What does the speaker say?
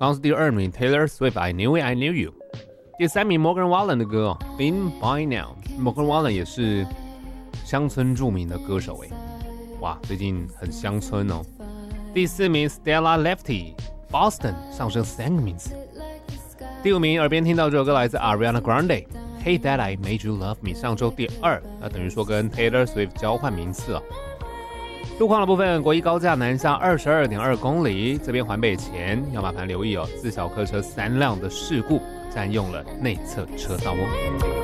刚刚是第2名 Taylor Swift I Knew It I Knew You。第3名 Morgan Wallen 的歌Been By Now。 Morgan Wallen 也是乡村著名的歌手哇，最近很乡村哦。第4名 Stella Lefty Boston 上升3个名次。第5名耳边听到这首歌来自 Ariana Grande Hey That I Made You Love Me 上周第2，那等于说跟 Taylor Swift 交换名次哦。路况的部分，国一高架南下 22.2 公里，这边环北前要麻烦留意自小客车3辆的事故占用了内侧车道哦。